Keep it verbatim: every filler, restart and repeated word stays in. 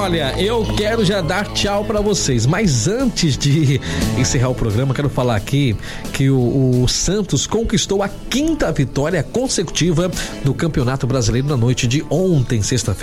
Olha, eu quero já dar tchau pra vocês, mas antes de encerrar o programa, quero falar aqui que o, o Santos conquistou a quinta vitória consecutiva no Campeonato Brasileiro na noite de ontem, sexta-feira.